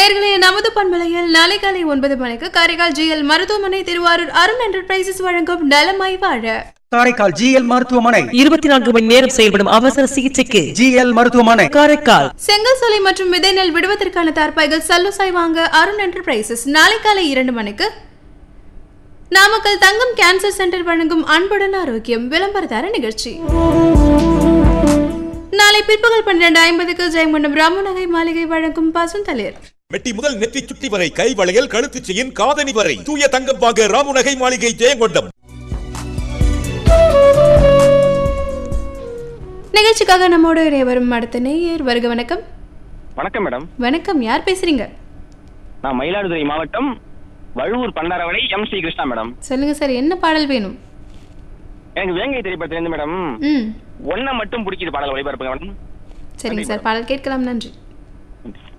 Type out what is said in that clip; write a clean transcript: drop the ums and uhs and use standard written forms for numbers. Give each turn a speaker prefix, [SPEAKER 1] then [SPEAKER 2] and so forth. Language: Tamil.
[SPEAKER 1] நேர்களே, நமது பண்பலையில் நாளை காலை 9 மணிக்கு காரைக்கால் ஜிஎல் மருத்துவமனை, திருவாரூர் அருண் என்டர்பிரைசஸ் வழங்கும் நலமாய் வாழ.
[SPEAKER 2] காரைக்கால் ஜிஎல் மருத்துவமனை
[SPEAKER 3] 24 மணி நேரம் செயல்படும் அவசர சிகிச்சைக்கு
[SPEAKER 2] ஜிஎல் மருத்துவமனை
[SPEAKER 3] காரைக்கால்.
[SPEAKER 1] செங்கல் சோலை மற்றும் விதை நெல் விடுவதற்கான தார்பாய்கள் சல்லுசாய் வாங்க அருண் என்டர்பிரைசஸ். நாளை காலை 2 மணிக்கு நாமக்கல் தங்கம் கேன்சர் சென்டர் வழங்கும் அன்புடன் ஆரோக்கியம் விளம்பரதார நிகழ்ச்சி. நாளை பிற்பகல் 12:50க்கு ஜெயங்கொண்டம் ராமநகை மாளிகை வழங்கும் பசுந்தளிர்.
[SPEAKER 4] மெட்டி முதல் நெற்றி சுட்டி வரை, கை வளையல், கழுத்து செயின், காதணி வரை தூய தங்கம் வாங்க ராமநகை மாளிகை ஜெயங்கொண்டம்.
[SPEAKER 1] நிகழ்ச்சிக்காக நம்மோடு வரும் அடுத்த நேயர். வருக. வணக்கம்.
[SPEAKER 5] வணக்கம் மேடம்.
[SPEAKER 1] வணக்கம். யார் பேசுறீங்க?
[SPEAKER 5] நான் மயிலாடுதுறை மாவட்டம் வழுவூர் பண்டாரவளை எம்.சி. கிருஷ்ணா மேடம்.
[SPEAKER 1] சொல்லுங்க சார், என்ன பாடல் வேணும்?
[SPEAKER 5] எனக்கு வேங்கை திரைப்படத்திலிருந்து மேடம் ஒன்ன மட்டும் பிடிக்கிற பாடல் ஒளிபரப்புங்க மேடம்.
[SPEAKER 1] சரிங்க சார், பாடல் கேட்கலாம். நன்றி.